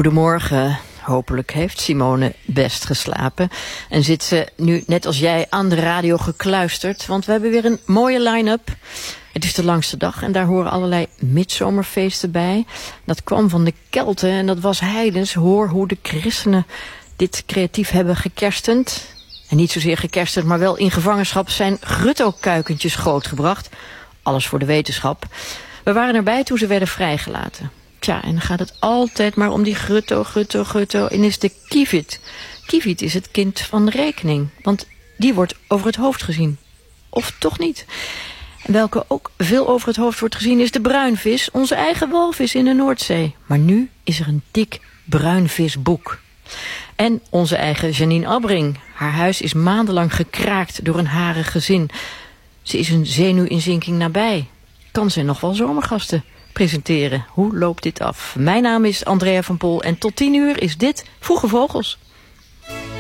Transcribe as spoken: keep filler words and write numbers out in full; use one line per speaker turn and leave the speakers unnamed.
Goedemorgen. Hopelijk heeft Simone best geslapen. En zit ze nu net als jij aan de radio gekluisterd. Want we hebben weer een mooie line-up. Het is de langste dag en daar horen allerlei midzomerfeesten bij. Dat kwam van de Kelten en dat was heidens. Hoor hoe de christenen dit creatief hebben gekerstend. En niet zozeer gekerstend, maar wel in gevangenschap zijn grutto-kuikentjes grootgebracht. Alles voor de wetenschap. We waren erbij toen ze werden vrijgelaten. Tja, en dan gaat het altijd maar om die grutto, grutto, grutto. En is de kievit. Kievit is het kind van de rekening. Want die wordt over het hoofd gezien. Of toch niet. En welke ook veel over het hoofd wordt gezien is de bruinvis. Onze eigen walvis in de Noordzee. Maar nu is er een dik bruinvisboek. En onze eigen Janine Abbring. Haar huis is maandenlang gekraakt door een harig gezin. Ze is een zenuwinzinking nabij. Kan ze nog wel zomergasten presenteren? Hoe loopt dit af? Mijn naam is Andrea van Pol en tot tien uur is dit Vroege Vogels.